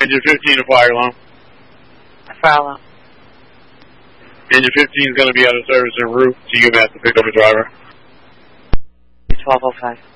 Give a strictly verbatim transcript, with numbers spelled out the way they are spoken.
Engine fifteen, a fire alarm. Fire alarm. Engine fifteen is going to be out of service en route to UMass to pick up a driver. twelve oh five.